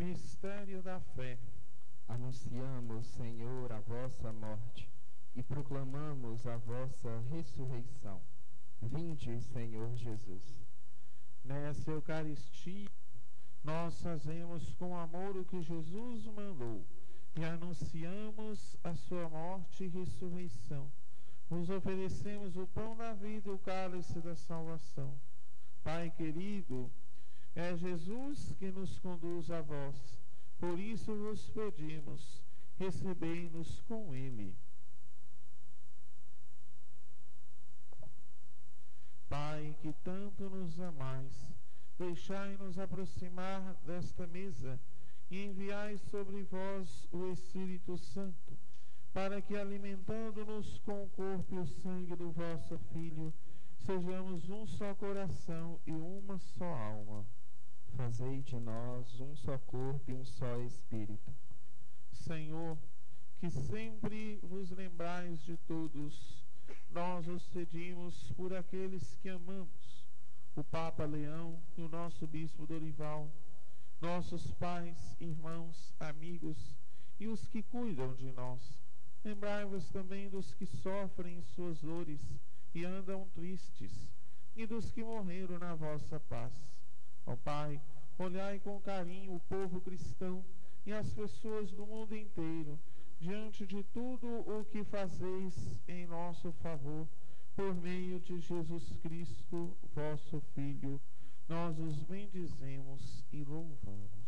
Mistério da fé. Anunciamos, Senhor, a vossa morte e proclamamos a vossa ressurreição. Vinde, Senhor Jesus. Nessa Eucaristia, nós fazemos com amor o que Jesus mandou e anunciamos a sua morte e ressurreição. Vos oferecemos o pão da vida e o cálice da salvação. Pai querido, é Jesus que nos conduz a vós. Por isso vos pedimos, recebei-nos com ele. Pai, que tanto nos amais, deixai-nos aproximar desta mesa e enviai sobre vós o Espírito Santo, para que, alimentando-nos com o corpo e o sangue do vosso Filho, sejamos um só coração e uma só alma. Fazei de nós um só corpo e um só espírito. Senhor, que sempre vos lembrais de todos, nós os pedimos por aqueles que amamos, o Papa Leão e o nosso Bispo Dorival, nossos pais, irmãos, amigos e os que cuidam de nós. Lembrai-vos também dos que sofrem suas dores e andam tristes, e dos que morreram na vossa paz. Ó Pai, olhai com carinho o povo cristão e as pessoas do mundo inteiro, diante de tudo o que fazeis em nosso favor, por meio de Jesus Cristo, vosso Filho, nós os bendizemos e louvamos.